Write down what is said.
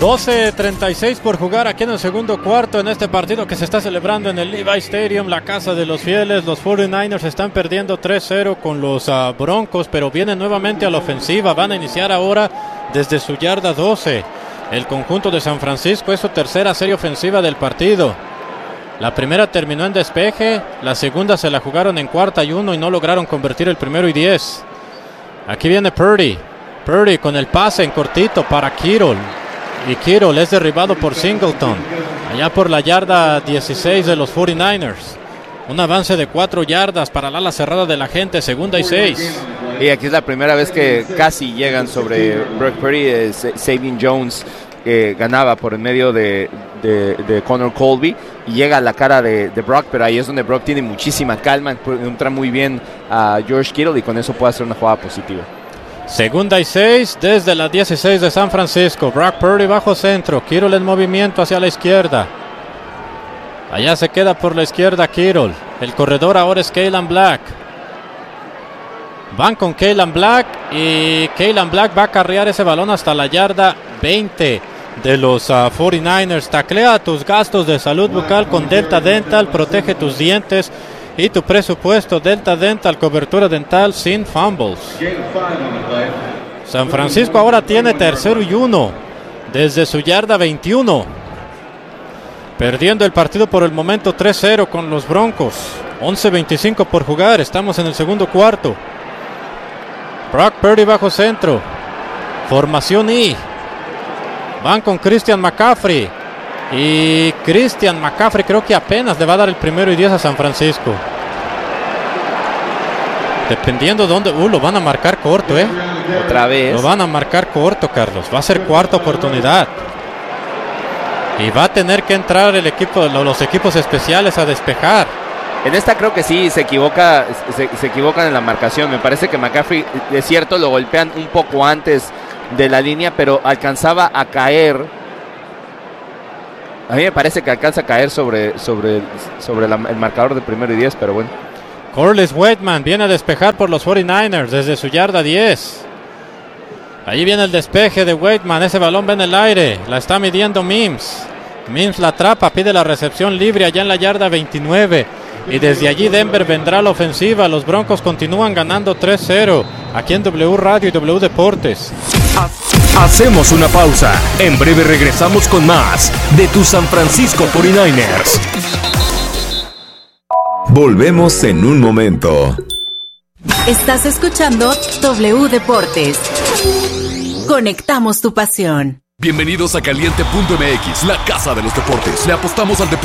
12:36 por jugar aquí en el segundo cuarto en este partido que se está celebrando en el Levi Stadium, la casa de los fieles. Los 49ers están perdiendo 3-0 con los Broncos, pero vienen nuevamente a la ofensiva. Van a iniciar ahora desde su yarda 12. El conjunto de San Francisco es su tercera serie ofensiva del partido. La primera terminó en despeje, la segunda se la jugaron en 4th y 1 y no lograron convertir el 1st y 10. Aquí viene Purdy con el pase en cortito para Kittle. Y Kittle es derribado por Singleton, allá por la yarda 16 de los 49ers. Un avance de 4 yardas para la ala cerrada de la gente, 2nd y 6. Y aquí es la primera vez que casi llegan sobre Brock Purdy. Xavier Jones ganaba por el medio de Connor Colby y llega a la cara de Brock, pero ahí es donde Brock tiene muchísima calma, entra muy bien a George Kittle y con eso puede hacer una jugada positiva. 2nd y 6 desde la 16 de San Francisco. Brock Purdy bajo centro, Kittle en movimiento hacia la izquierda. Allá se queda por la izquierda Kittle. El corredor ahora es Kaylan Black. Van con Kaylan Black y Kaylan Black va a acarrear ese balón hasta la yarda 20 de los 49ers. Taclea tus gastos de salud bucal con Delta Dental. Protege tus dientes y tu presupuesto. Delta Dental, cobertura dental sin fumbles. San Francisco ahora tiene 3rd y 1 desde su yarda 21. Perdiendo el partido por el momento 3-0 con los Broncos. 11:25 por jugar. Estamos en el segundo cuarto. Brock Purdy bajo centro. Formación I. Van con Christian McCaffrey. Y Christian McCaffrey creo que apenas le va a dar el 1st y 10 a San Francisco. Dependiendo de dónde... lo van a marcar corto, Otra vez. Lo van a marcar corto, Carlos. Va a ser 4ª oportunidad. Y va a tener que entrar los equipos especiales a despejar. En esta creo que sí se equivocan en la marcación. Me parece que McCaffrey, de cierto, lo golpean un poco antes de la línea, pero alcanzaba a caer. A mí me parece que alcanza a caer sobre el marcador de 1st y 10, pero bueno. Corliss Waitman viene a despejar por los 49ers desde su yarda 10. Ahí viene el despeje de Waitman. Ese balón va en el aire. La está midiendo Mims. Mims la atrapa, pide la recepción libre allá en la yarda 29. Y desde allí Denver vendrá la ofensiva. Los Broncos continúan ganando 3-0. Aquí en W Radio y W Deportes. Hacemos una pausa. En breve regresamos con más de tu San Francisco 49ers. Volvemos en un momento. Estás escuchando W Deportes. Conectamos tu pasión. Bienvenidos a Caliente.mx, la casa de los deportes. Le apostamos al deporte